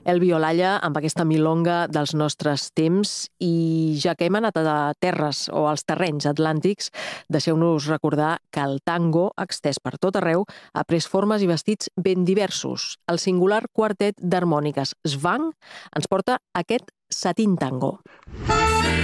Elvi Olalla, amb aquesta milonga dels nostres temps, i ja que hem anat a terres o als terrenys atlàntics, deixeu-nos recordar que el tango, extès per tot arreu, ha pres formes i vestits ben diversos. El singular quartet d'harmòniques Svang ens porta aquest Satin Tango.